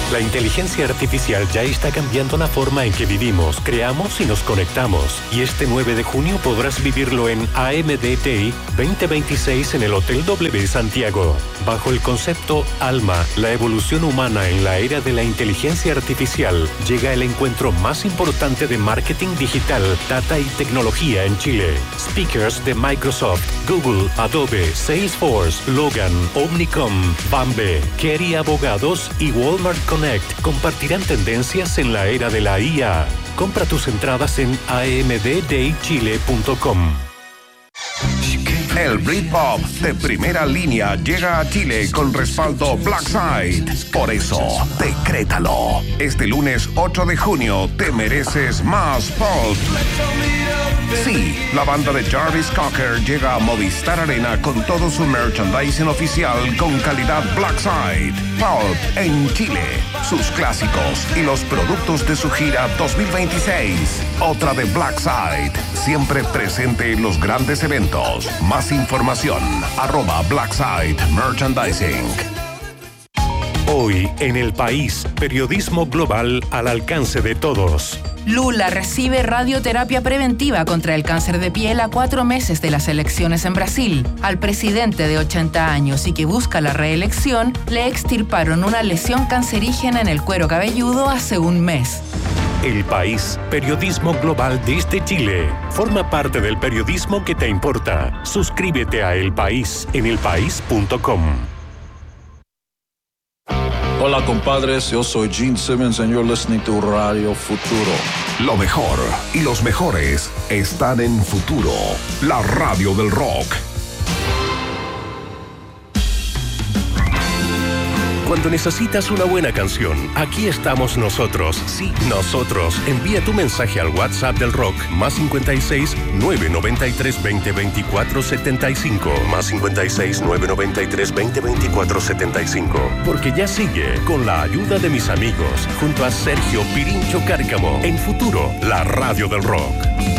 La inteligencia artificial ya está cambiando la forma en que vivimos, creamos y nos conectamos. Y este 9 de junio podrás vivirlo en AMDTI 2026 en el Hotel W Santiago. Bajo el concepto Alma, la evolución humana en la era de la inteligencia artificial, llega el encuentro más importante de marketing digital, data y tecnología en Chile. Speakers de Microsoft, Google, Adobe, Salesforce, Logan, Omnicom, Bambe, Kerry Abogados y Walmart Connect compartirán tendencias en la era de la IA. Compra tus entradas en amddaychile.com. El Britpop de primera línea llega a Chile con respaldo Blackside. Por eso, decrétalo. Este lunes 8 de junio te mereces más pop. Sí, la banda de Jarvis Cocker llega a Movistar Arena con todo su merchandising oficial con calidad Blackside. Pulp en Chile, sus clásicos y los productos de su gira 2026. Otra de Blackside, siempre presente en los grandes eventos. Más información, @Blackside Merchandising. Hoy en El País, periodismo global al alcance de todos. Lula recibe radioterapia preventiva contra el cáncer de piel a 4 meses de las elecciones en Brasil. Al presidente de 80 años y que busca la reelección, le extirparon una lesión cancerígena en el cuero cabelludo hace un mes. El País, periodismo global desde Chile. Forma parte del periodismo que te importa. Suscríbete a El País en elpaís.com. Hola compadres, yo soy Gene Simmons and you're listening to Radio Futuro. Lo mejor y los mejores están en Futuro, la radio del rock. Cuando necesitas una buena canción, aquí estamos nosotros. Sí, nosotros. Envía tu mensaje al WhatsApp del rock, +56 993 20 24 75. +56 993 20 24 75. Porque ya sigue, con la ayuda de mis amigos, junto a Sergio Pirincho Cárcamo, en Futuro, la radio del rock.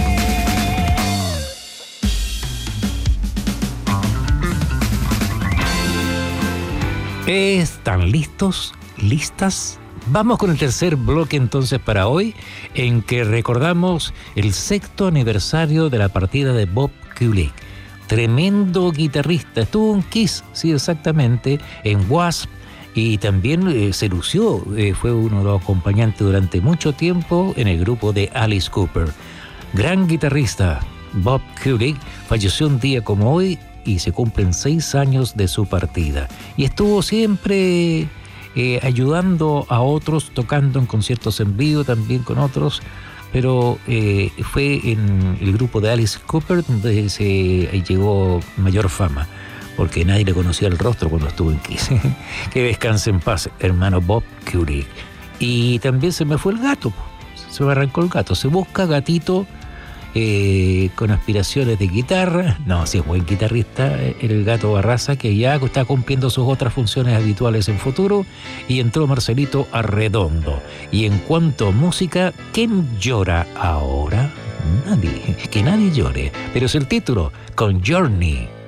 ¿Están listos? ¿Listas? Vamos con el tercer bloque entonces para hoy, en que recordamos el 6º aniversario de la partida de Bob Kulick. Tremendo guitarrista, estuvo en Kiss, sí exactamente, en Wasp, y también se lució, fue uno de los acompañantes durante mucho tiempo en el grupo de Alice Cooper. Gran guitarrista, Bob Kulick, falleció un día como hoy, y se cumplen 6 años de su partida. Y estuvo siempre ayudando a otros, tocando en conciertos en vivo también con otros, pero fue en el grupo de Alice Cooper donde se llegó mayor fama, porque nadie le conocía el rostro cuando estuvo en Kiss. Que descanse en paz, hermano Bob Kulick. Y también se me fue el gato, se me arrancó el gato. Se busca gatito con aspiraciones de guitarra. No, si es buen guitarrista el Gato Barraza, que ya está cumpliendo sus otras funciones habituales en Futuro, y entró Marcelito Arredondo. Y en cuanto a música, ¿quién llora ahora? Nadie, que nadie llore, pero es el título, con Journey.